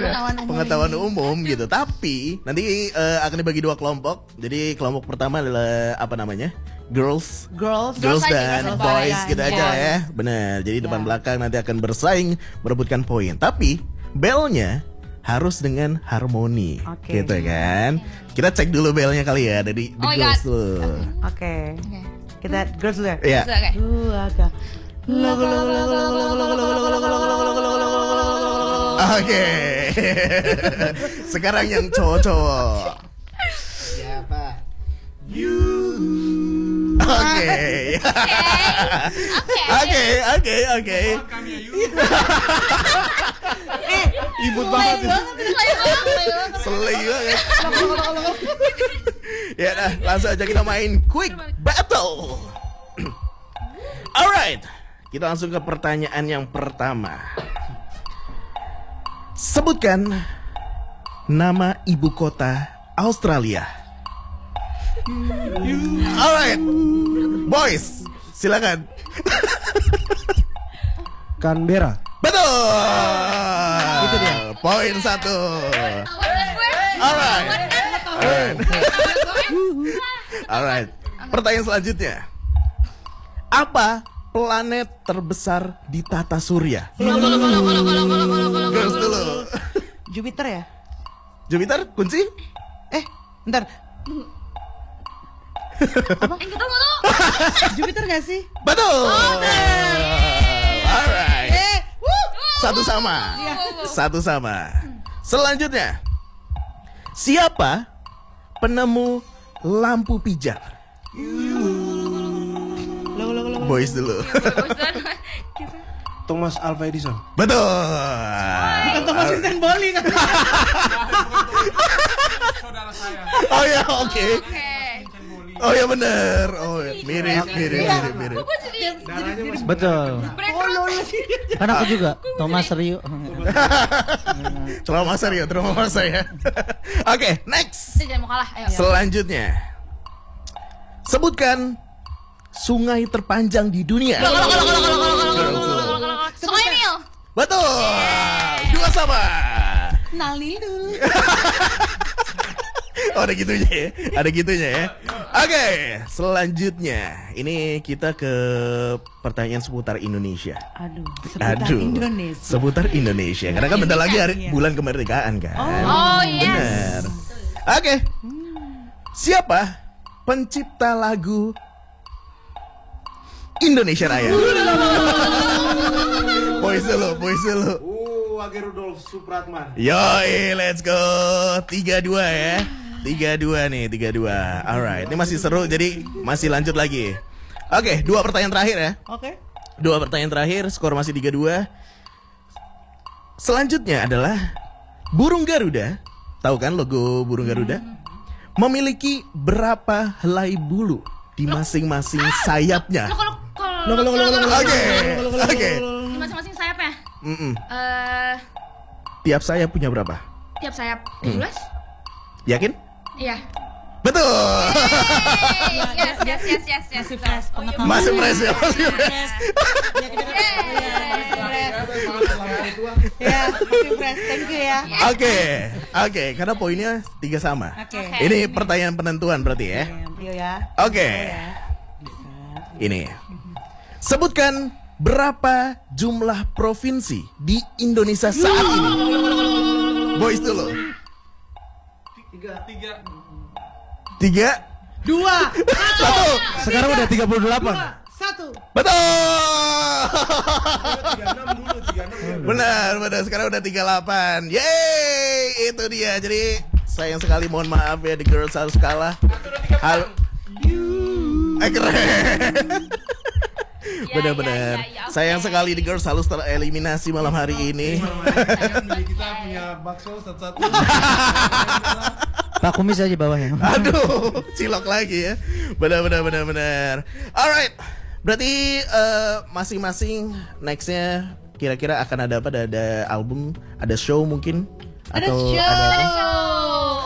pengetahuan umum gitu. Tapi nanti akan dibagi dua kelompok. Jadi kelompok pertama adalah apa namanya? Girls dan boys gitu aja ya. Benar. Jadi depan belakang nanti akan bersaing berebutkan poin. Tapi belnya harus dengan harmoni, gitu kan? Kita cek dulu belnya kali ya dari the girls dulu. Oke. Kita girls dulu ya. Iya. Oke. Sekarang yang cowok-cowok. Siapa? Oke. Ibut banget. Selai banget. Ya dah, langsung aja kita main quick battle. Alright, kita langsung ke pertanyaan yang pertama. Sebutkan nama ibu kota Australia. Alright, boys, silakan. Canberra. Betul. Itu dia. Poin 1. Alright. Pertanyaan selanjutnya. Apa planet terbesar di tata surya? Girls dulu. Jupiter ya? Jupiter kunci? Bentar. Apa? Jupiter gak sih? Betul. Alright. Satu sama. Selanjutnya. Siapa penemu lampu pijar? Boys dulu. Thomas Alva Edison. Betul. Bukan Thomas Edison bowling. Saudara saya. Oh ya, oke. Oh ya benar. Oh mirip. Betul. Karena aku juga Thomas Rio. Trauma saya. Oke, next. Jangan mau kalah. Ayo. Selanjutnya. Sebutkan sungai terpanjang di dunia. Sungai Nil. Betul. 2 sama. Nalil dulu. Oh, ada gitunya ya. Oke, selanjutnya ini kita ke pertanyaan seputar Indonesia. Seputar Indonesia. Karena kan bentar lagi bulan kemerdekaan kan. Oh yes. Benar. Oke. Siapa pencipta lagu Indonesia Raya? Boys dulu. Wage Rudolf Supratman. Yoi, let's go. 3-2 ya. 3-2 nih, 3-2. Alright, ini masih seru jadi masih lanjut lagi. Oke, 2 pertanyaan terakhir ya. Oke. 2 pertanyaan terakhir, skor masih 3-2. Selanjutnya adalah burung Garuda. Tahu kan logo burung Garuda? Memiliki berapa helai bulu di masing-masing sayapnya? Oke. Di masing-masing sayapnya. Tiap sayap punya berapa? Tiap sayap 12. Yakin? Iya. Betul. Yes. Masih fresh ya. Thank you ya. Oke, karena poinnya 3 sama. Oke. Ini pertanyaan penentuan berarti ya. Oke. Ini. Sebutkan berapa jumlah provinsi di Indonesia saat ini? Boys dulu. 3. 2. 1. Sekarang udah 38. 1. Betul. Benar. Sekarang udah 38. Yeay, itu dia. Jadi sayang sekali, mohon maaf ya, the girls harus kalah. Keren. Benar-benar. Sayang sekali the girls harus tereliminasi malam hari ini. Kita punya bakso satu-satu. Pak Kumis aja bawahnya. Aduh, cilok lagi ya. Benar. Alright. Berarti masing-masing nextnya kira-kira akan ada apa? Ada album, ada show mungkin? Atau ada show.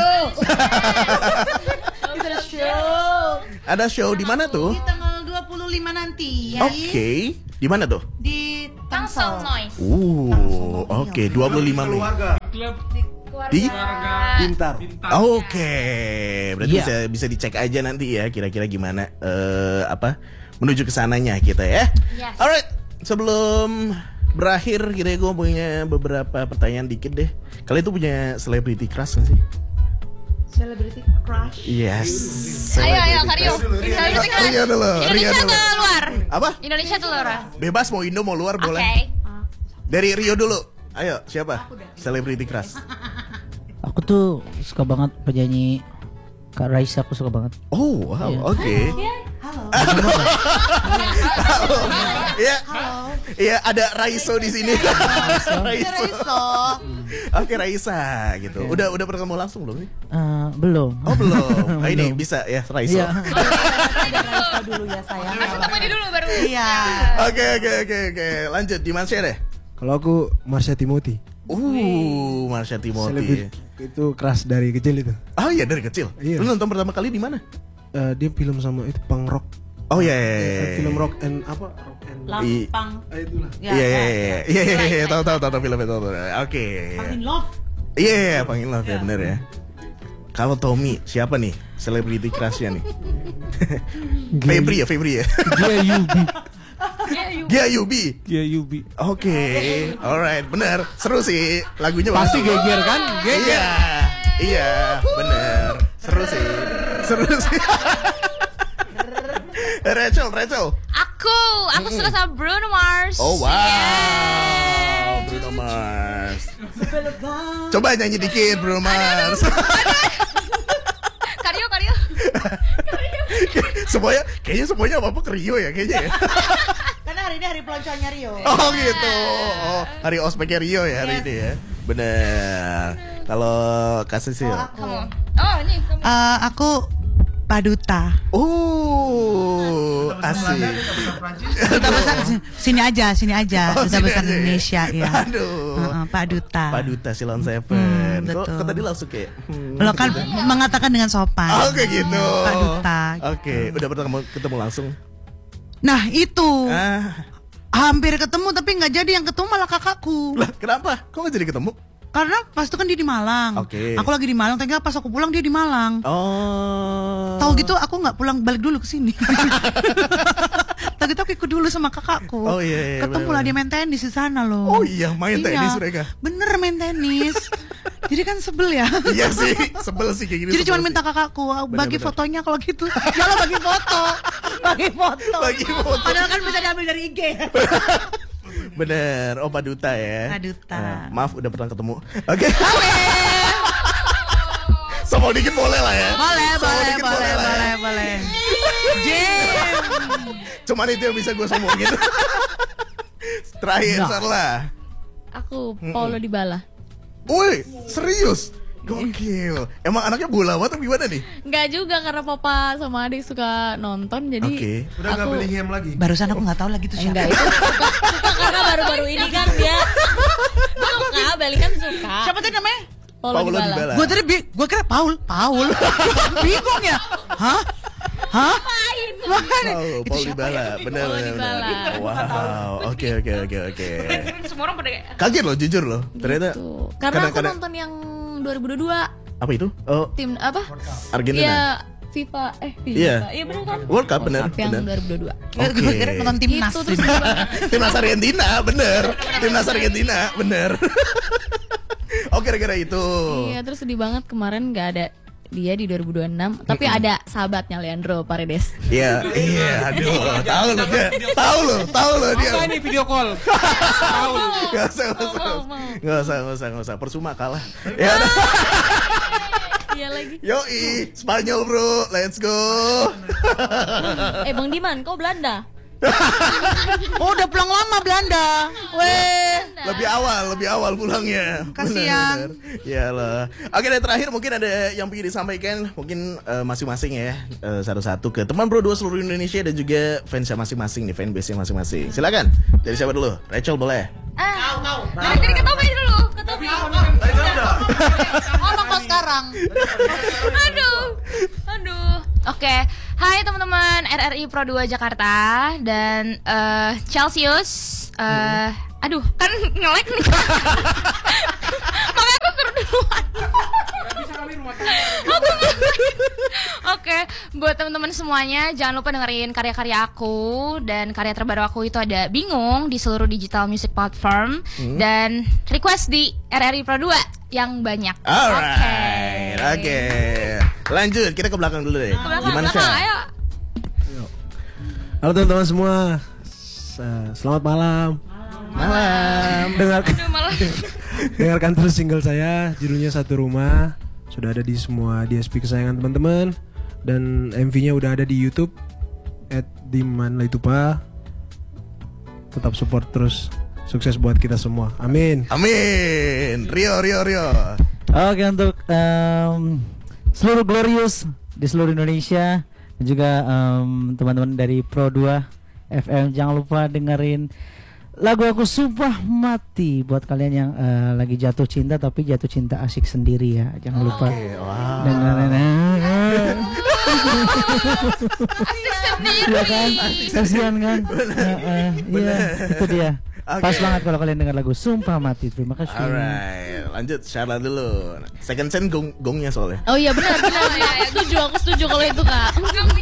Ada show di mana tuh? Di tanggal 25 nanti. Oke. Di mana tuh? Di Tangsel Noise. Oke, 25 Mei. klub Di? keluarga Pintar. Bintang. Oke, berarti Iya. bisa dicek aja nanti ya kira-kira gimana menuju ke sananya kita ya. Yes. Alright, sebelum berakhir kira gue punya beberapa pertanyaan dikit deh. Kalian tuh punya celebrity crush gak sih? Celebrity crush. Yes. Ayo Karyo. Rio dulu, Rio Indonesia dulu. atau luar? Apa? Indonesia atau luar? Bebas mau Indo mau luar Oke. boleh. Dari Rio dulu. Ayo, siapa? Celebrity crush. Aku tuh suka banget penyanyi Kak Raisa, aku suka banget. Oh, wow, Iya. oke. Halo. Iya. Iya, ada Raiso di sini. Raiso. Oke, Raisa gitu. Udah pernah ketemu langsung belum nih? Belum. Oh, belum. Ah, ini bisa ya, Raiso. Iya. Ada Raiso dulu ya sayang. Ketemu dia dulu baru. Iya. Oke. Lanjut, Dimansya deh. Kalau aku Marsha Timothy. Marsha Timothy. Selebriti itu keras dari kecil itu. Oh iya, dari kecil. Iya. Lu nonton pertama kali di mana? Dia film sama itu punk rock. Oh iya. Film rock and apa? Rock and Lampang. itulah. Ya, Iya, tahu filmnya tahu. Oke. In love. Iya, Pangin Love ya bener ya. Kalau Tommy, siapa nih celebrity crush-nya nih? Febri ya. Gia Yubi. Gia Yubi. Oke, alright, bener. Seru sih lagunya. Pasti bagus. geger kan? Geger. Iya, bener. Seru sih. Rachel. Aku suka sama Bruno Mars. Oh wow, Bruno Mars. Coba nyanyi dikit Bruno Mars. Karyo. Kayaknya semuanya apa ke Rio ya kayaknya ya. Karena hari ini hari peloncoannya Rio. Oh gitu. Oh, hari ospeknya Rio ya hari ini ya. Bener. Kalau kasih sih. Kamu. Oh, ini kamu. Aku Paduta. Asik. Duta besar sini aja. Oh, Duta sini besar aja ya? Indonesia ya. Aduh. Pak Duta. Paduta Silon Seven. Kok betul. tadi langsung kayak Lo kan mengatakan dengan sopan. Oh kayak gitu. Pak Duta. Oke, udah pernah ketemu langsung? Nah itu Ah, hampir ketemu tapi nggak jadi, yang ketemu malah kakakku. lah kenapa? Kok nggak jadi ketemu? Karena pas itu kan dia di Malang. Oke. Aku lagi di Malang, ternyata pas aku pulang dia di Malang. Oh. Tahu gitu aku nggak pulang, balik dulu ke sini. Tahu gitu aku ikut dulu sama kakakku. Oh, iya, Ketemu lah dia main tenis di sana loh. Oh iya, main tenis mereka. Bener main tenis. Jadi kan sebel ya. Iya sih, sebel sih kayak gini. Jadi cuma sebel minta sih. kakakku bagi Bener. fotonya kalau gitu. Ya lo bagi foto. Bagi foto. Bagi foto. Padahal kan bisa diambil dari IG. Bener, oh Paduta ya. Paduta. Maaf udah pernah ketemu. Oke. Sombong dikit boleh lah ya. Sombong dikit lah ya. boleh. Jim. Cuman itu yang bisa gue sombongin. Terakhir Sarla. Aku Paulo Dybala. Woi, serius? Gokil. Emang anaknya bola atau gimana nih? Enggak juga karena papa sama adik suka nonton jadi Oke. Udah nggak aku Bellingham lagi. Barusan aku nggak tahu lagi tuh siapa. enggak itu suka karena baru-baru ini kan dia suka Bellingham suka. Siapa tadi namanya? Paulo Paulo Dybala. Dybala. Gue tadi gue kira Paul. Bingung ya. Hah? Mana? Paul Dybala, bener. Dybala. Wow, oke. Semua orang pada kayak Kaget loh, jujur loh. Ternyata. Tuh. Karena aku Kadang-kadang- nonton yang 2022 Apa itu? Oh, tim apa? Argentina. Iya, FIFA Iya. Iya benar kan? World Cup bener. Yang bener. 2022. Gue kira nonton timnas. Itu terus Timnas Argentina, bener. Timnas Argentina, bener. Oh, kira-kira itu. Iya, terus sedih banget kemarin nggak ada dia di 2026, tapi ada sahabatnya Leandro Paredes. Iya, aduh, tahu lo dia. Apa ini video call? Tahu. Gak usah, percuma kalah. Ya, Iya lagi. yoi, Spanyol bro, let's go. Bang Diman, kau Belanda? Oh, udah pulang lama Belanda. Weh. Lebih awal pulangnya. Kasian. Iyalah. Oke, dan terakhir mungkin ada yang ingin disampaikan, mungkin masing-masing ya, satu-satu ke teman Bro 2 seluruh Indonesia dan juga fansnya masing-masing nih, fanbase-nya masing-masing. Silakan. Dari siapa dulu? Rachel boleh. dari ke Tommy dulu, ke Tommy. Ngomong kok sekarang. Aduh. Oke. Hai teman-teman RRI Pro 2 Jakarta dan Celsius. Aduh, kan nge-lag nih. Makanya aku teman-teman semuanya, jangan lupa dengerin karya-karya aku. Dan karya terbaru aku itu ada Bingung di seluruh digital music platform. Dan request di RRI Pro 2 yang banyak. Alright, oke. Lanjut, kita ke belakang dulu deh. Gimana sih? Ayo. Halo teman-teman semua. Selamat malam. Aduh, malah. Dengarkan terus single saya, judulnya Satu Rumah. Sudah ada di semua DSP kesayangan teman-teman. Dan MV-nya udah ada di YouTube @dimanlaitupa. Tetap support terus. Sukses buat kita semua. Amin. Amin. Rio. Oke, untuk seluruh Glorious di seluruh Indonesia dan juga teman-teman dari Pro 2 FM, jangan lupa dengerin lagu aku Sumpah Mati buat kalian yang lagi jatuh cinta tapi jatuh cinta asik sendiri ya. Jangan lupa dengerin. Asik sendiri. Iya kan? Kasihan kan? Iya, itu dia. Pas banget kalau kalian dengar lagu Sumpah Mati. Terima kasih. Alright, lanjut Syarla dulu. Second Sense gongnya soalnya. Oh iya benar. Aku setuju kalau itu Kak.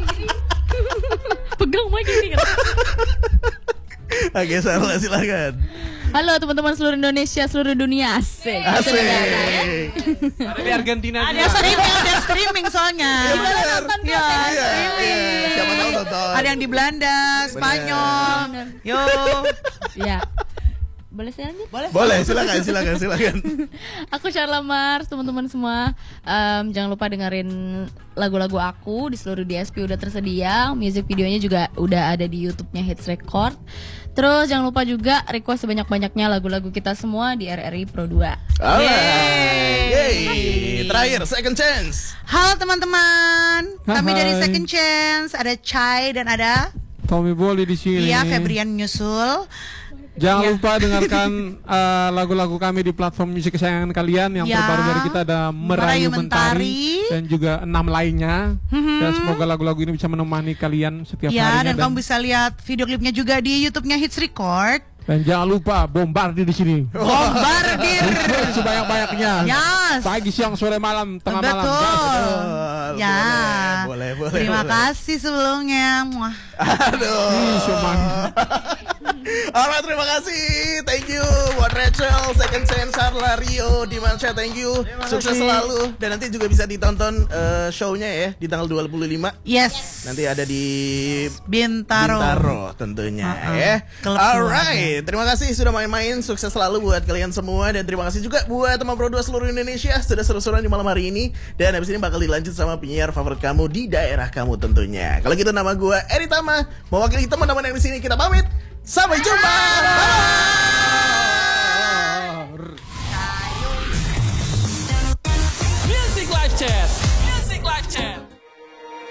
Pegang mic ini kan. Oke, Syarla silakan. Halo teman-teman seluruh Indonesia, seluruh dunia. Asik. Asik. Ada di Argentina Ada juga. streaming soalnya. Nonton Ya, Iya, siapa tahu nonton. ada yang di Belanda, Spanyol. Yo. Ya. Boleh saya lanjut? Boleh, silakan. Aku Syarla Mars, teman-teman semua. Jangan lupa dengerin lagu-lagu aku di seluruh DSP udah tersedia. Music videonya juga udah ada di YouTube-nya Hits Record. Terus jangan lupa juga request sebanyak-banyaknya lagu-lagu kita semua di RRI Pro 2. Alright. Yeay. Terakhir Second Chance. Halo teman-teman, kami Hai. dari Second Chance, ada Chai dan ada Tommy Bolly di sini. Iya Febrian nyusul. Jangan Iya. lupa dengarkan lagu-lagu kami di platform musik kesayangan kalian. Yang Ya. terbaru dari kita ada Merayu Merayu Mentari Mentari. dan juga 6 lainnya. Dan semoga lagu-lagu ini bisa menemani kalian setiap Ya, harinya. dan kamu bisa lihat video klipnya juga di YouTube-nya Hits Record. Dan jangan lupa bombardir di sini. Bombardir. Sebanyak-banyaknya. Yes. Pagi, siang, sore, malam, tengah malam. Betul. Gas. Ya. Boleh. Terima boleh. kasih sebelumnya. Muah. Aduh. Ih, cuman. Alright, terima kasih. Thank you buat Rachel, Second Chance, Syarla, Rio, Dimansha, thank you. Sukses selalu. Dan nanti juga bisa ditonton show-nya ya di tanggal 25. Yes. Nanti ada di Bintaro. tentunya Uh-uh. ya. Klub Alright, terima kasih sudah main-main. Sukses selalu buat kalian semua. Dan terima kasih juga buat teman Pro 2 seluruh Indonesia sudah seru-seruan di malam hari ini. Dan habis ini bakal dilanjut sama penyiar favorit kamu di daerah kamu tentunya. Kalau gitu nama gue Eri Tama, mewakili teman-teman yang di sini, kita pamit. Sampai jumpa. Bye.